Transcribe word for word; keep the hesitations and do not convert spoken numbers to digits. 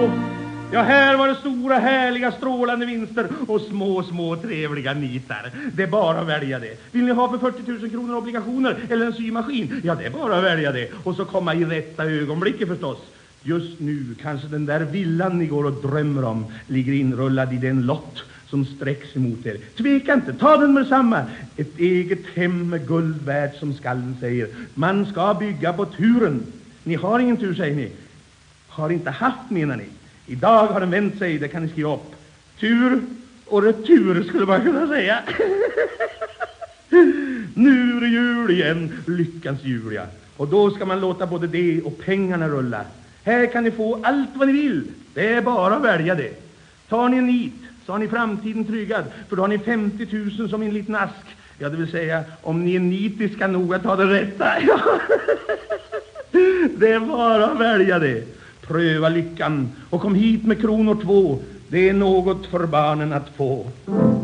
Ja, här var det stora, härliga, strålande vinster och små, små, trevliga nitar. Det är bara att välja det. Vill ni ha för fyrtio tusen kronor obligationer eller en symaskin? Ja, det är bara att välja det. Och så komma i rätta ögonblicket förstås. Just nu kanske den där villan ni går och drömmer om ligger inrullad i den lott som sträcks emot er. Tveka inte, ta den med samma. Ett eget hem med guld värt, som skallen säger. Man ska bygga på turen. Ni har ingen tur, säger ni. Har inte haft, menar ni. Idag har den vänt sig, det kan ni skriva upp. Tur och retur skulle man kunna säga. Nu är det jul igen, lyckans jul, ja. Och då ska man låta både det och pengarna rulla. Här kan ni få allt vad ni vill. Det är bara att välja det. Tar ni en nit så har ni framtiden tryggad. För då har ni femtio tusen som en liten ask. Ja, det vill säga, om ni är nitiska nog att ta det rätta. Det är bara att välja det. Pröva lyckan och kom hit med kronor två. Det är något för barnen att få.